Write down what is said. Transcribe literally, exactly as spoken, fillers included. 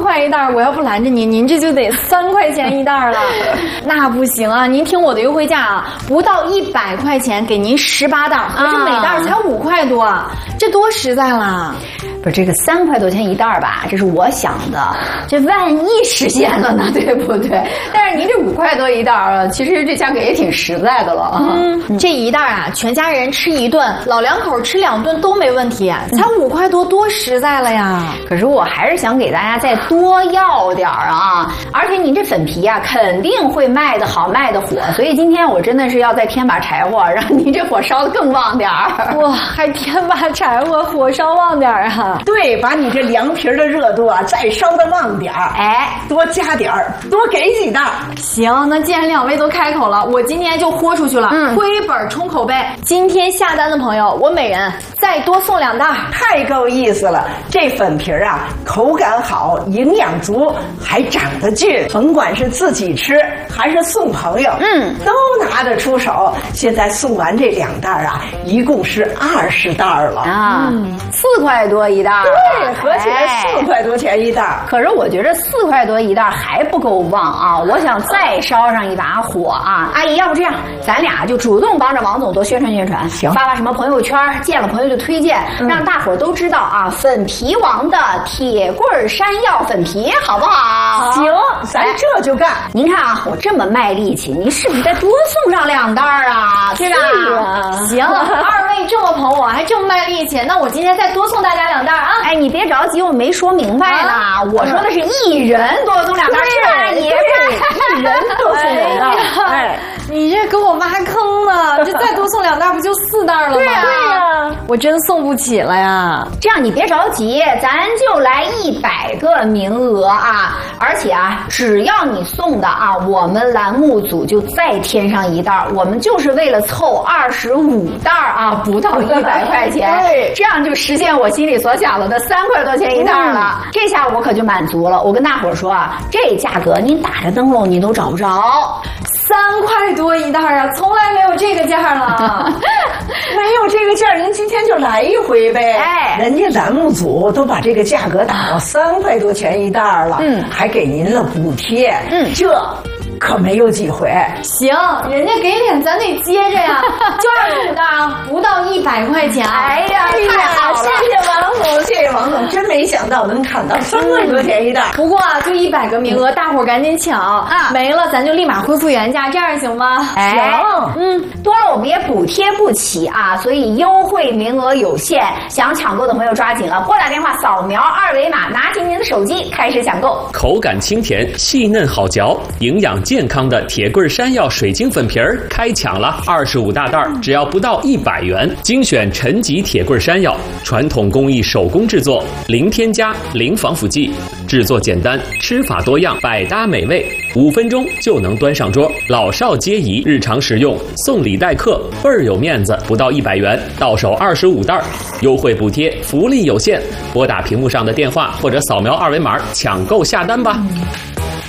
块一袋，我要不拦着您，您这就得三块钱一袋了。那不行啊，您听我的优惠价啊，不到一百块钱给您十八袋，可是每袋才五块多，这多实在了。 不是这个三块多钱一袋吧？这是我想的，这万一实现了呢，对不对？但是您这五块多一袋啊，其实这价格也挺实在的了。 嗯，这一袋啊，全家人吃一顿，老两口吃两顿都没问题，才五块多，多实在了呀！ 可是我还是想给大家再多要点儿啊！而且您这粉皮啊，肯定会卖得好，卖得火，所以今天我真的是要再添把柴火，让您这火烧得更旺点儿。 哇，还添把柴火，火烧旺点儿啊！ 对，把你这凉皮的热度啊再烧得旺点儿， 哎， 多加点儿，多给几袋。 行，那既然两位都开口了，我今天就豁出去了，嗯，亏本冲口碑。今天下单的朋友，我每人再多送两袋， 太够意思了。这粉皮儿啊，口感好，营养足，还长得俊，甭管是自己吃还是送朋友，嗯，都拿得出手。现在送完这两袋啊，一共是二十袋了啊，嗯，四块多一袋。 对，合起来四块多钱一袋。哎， 可是我觉得四块多一袋还不够旺啊！我想再烧上一把火啊！阿姨，要不这样，咱俩就主动帮着王总多宣传宣传，行，发发什么朋友圈，见了朋友就推荐，嗯，让大伙都知道啊！粉皮王的铁棍山药粉皮，好不好？ 行，咱这就干。 您看啊，我这么卖力气，您是不是再多送上两袋啊？对吧？ 啊，行，二位这么捧我，还这么卖力气，那我今天再多送大家两袋啊！ 哎，你别着急，我没说明白呢。啊，我说的是一人多送两袋，是吧？阿姨， 一人多送两袋。 哎，你这给我挖坑了，这再多送两袋不就四袋了吗？ 对呀，对呀， 我真送不起了呀。 这样你别着急，咱就来一百个名额啊！而且啊，只要你送的啊，我们栏目组就再添上一袋，我们就是为了凑二十五袋啊，不到一百块钱，对，这样就实现我心里所想的那三块多钱一袋了。嗯，这下我可就满足了。我跟大伙说啊，这价格您打着灯笼您都找不着。 三块多一袋啊，从来没有这个价了。 没有这个价，您今天就来一回呗。 哎， 人家栏目组都把这个价格打到三块多钱一袋了，嗯，还给您了补贴，嗯，这可没有几回。 行，人家给脸咱得接着呀，就二十五袋啊，不到一百块钱。 哎呀，太好了， 谢谢王总，谢谢王总，真没想到能砍到三块多钱一袋。 不过啊，就一百个名额，大伙赶紧抢啊，没了咱就立马恢复原价，这样行吗？ 哎， 行， 嗯，多了我们也补贴不起啊，所以优惠名额有限，想抢购的朋友抓紧了，拨打电话扫描二维码，拿起您的手机开始抢购。 口感清甜，细嫩好嚼，营养健康的铁棍山药水晶粉皮儿开抢了，二十五大袋，只要不到一百元。精选陈吉铁棍山药，传统工艺手工制作，零添加，零防腐剂，制作简单，吃法多样，百搭美味，五分钟就能端上桌，老少皆宜，日常食用，送礼待客，倍儿有面子。不到一百元，到手二十五袋，优惠补贴，福利有限。拨打屏幕上的电话或者扫描二维码抢购下单吧。嗯